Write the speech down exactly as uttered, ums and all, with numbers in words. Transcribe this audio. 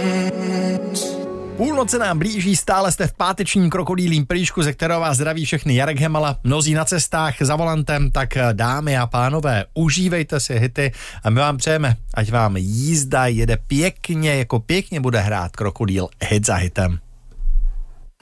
Půlnoce nám blíží, stále jste v pátečním krokodýlím plíšku, ze kterého vás zdraví všechny Jarek Hemala, mnozí na cestách za volantem, tak dámy a pánové, užívejte si hity a my vám přejeme, ať vám jízda jede pěkně, jako pěkně bude hrát krokodýl hit za hitem.